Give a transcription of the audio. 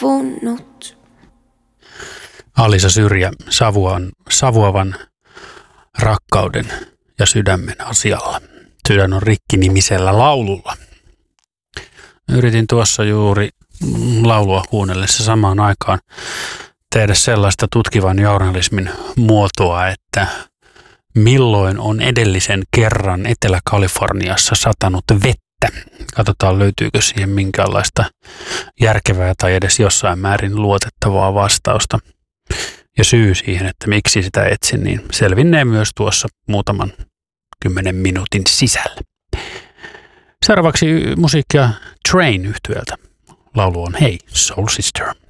loppunut. Alisa Syrjä savuavan rakkauden ja sydämen asialla. Sydän on rikki-nimisellä laululla. Yritin tuossa juuri laulua kuunnellessa samaan aikaan tehdä sellaista tutkivan journalismin muotoa, että milloin on edellisen kerran Etelä-Kaliforniassa satanut vettä. Katsotaan, löytyykö siihen minkäänlaista järkevää tai edes jossain määrin luotettavaa vastausta. Ja syy siihen, että miksi sitä etsin, niin selvinnee myös tuossa muutaman 10 minuutin sisällä. Seuraavaksi musiikkia Train -yhtyöltä. Laulu on Hey Soul Sister.